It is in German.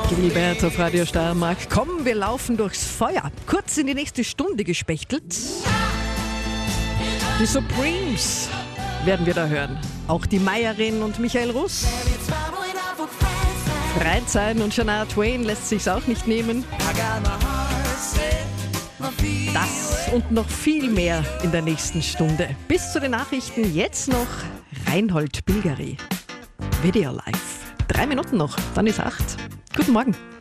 Gilbert auf Radio Steiermark. Komm, wir laufen durchs Feuer. Kurz in die nächste Stunde gespechtelt. Die Supremes werden wir da hören. Auch die Meierin und Michael Russ. Freizeit und Shania Twain lässt sich's auch nicht nehmen. Das und noch viel mehr in der nächsten Stunde. Bis zu den Nachrichten jetzt noch Reinhold Bilgeri. Video Live. 3 Minuten noch, dann ist 8. Guten Morgen.